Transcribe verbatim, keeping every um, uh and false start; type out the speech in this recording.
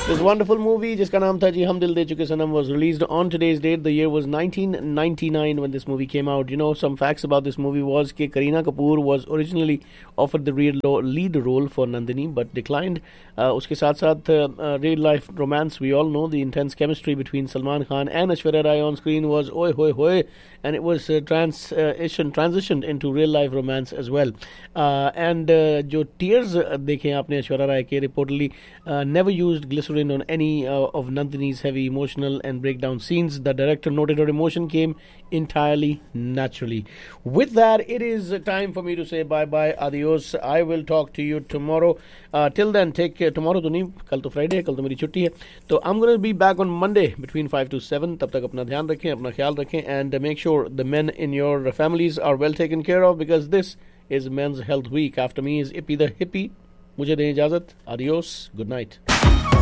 This wonderful movie जिसका नाम था जी हम दिल दे चुके सनम was released on today's date. The year was nineteen ninety-nine when this movie came out. You know, some facts about this movie was कि Kareena Kapoor was originally offered the real lead role for Nandini but declined. Uh, उसके साथ साथ uh, real life romance, we all know the intense chemistry between Salman Khan and Aishwarya Rai on screen was oi hoi hoi, and it was uh, transition transitioned into real life romance as well. Uh, and uh, जो tears देखे आपने Aishwarya Rai के reportedly uh, never used glycerin on any uh, of Nandini's heavy emotional and breakdown scenes. The director noted her emotion came entirely naturally. With that, it is time for me to say bye bye, adios. I will talk to you tomorrow. Uh, till then, take care. Tomorrow तो नहीं, कल तो Friday है, कल तो मेरी छुट्टी है. तो I'm going to be back on Monday between five to seven. तब तक अपना ध्यान रखें, अपना ख्याल रखें, and make sure the men in your families are well taken care of because this is Men's Health Week. After me is Ippy the Hippie. मुझे दें इजाजत. Adios. Good night.